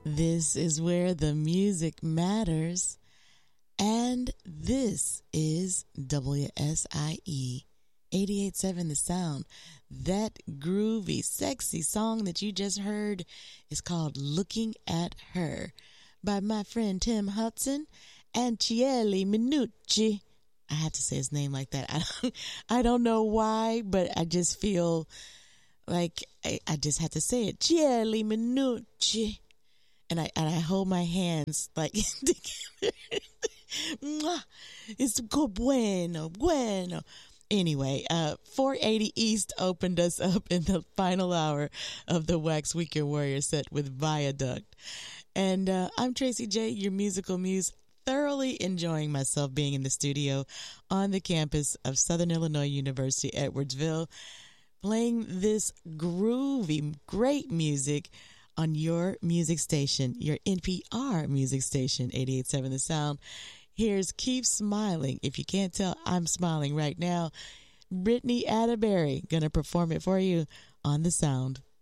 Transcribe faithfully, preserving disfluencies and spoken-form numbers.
This is where the music matters. And this is W S I E eighty-eight point seven The Sound. That groovy, sexy song that you just heard is called Looking at Her by my friend Tim Hudson and Chieli Minucci. I have to say his name like that. I don't, I don't know why, but I just feel like I, I just have to say it. Chieli Minucci. And I, and I hold my hands like together. It's bueno, bueno. Anyway, uh, four eighty East opened us up in the final hour of the Wax Weekend Warrior set with Viaduct. And uh, I'm Tracy J, your musical muse, thoroughly enjoying myself being in the studio on the campus of Southern Illinois University, Edwardsville, playing this groovy, great music on your music station, your N P R music station, eighty-eight point seven The Sound. Here's Keep Smiling. If you can't tell, I'm smiling right now. Brittany Atterbury going to perform it for you on The Sound.